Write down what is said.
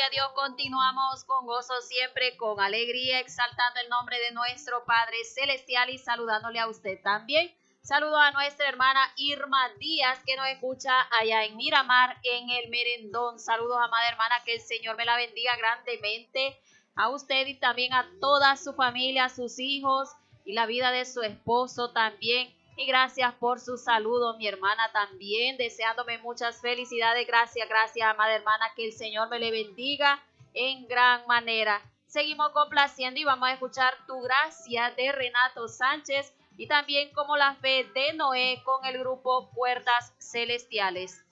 Gloria a Dios, continuamos con gozo siempre, con alegría, exaltando el nombre de nuestro Padre Celestial y saludándole a usted también. Saludo a nuestra hermana Irma Díaz, que nos escucha allá en Miramar, en el Merendón. Saludos, amada hermana, que el Señor me la bendiga grandemente a usted y también a toda su familia, a sus hijos y la vida de su esposo también. Y gracias por su saludo, mi hermana también, deseándome muchas felicidades. Gracias, amada hermana, que el Señor me le bendiga en gran manera. Seguimos complaciendo y vamos a escuchar Tu Gracia de Renato Sánchez y también Como la Fe de Noé con el grupo Puertas Celestiales.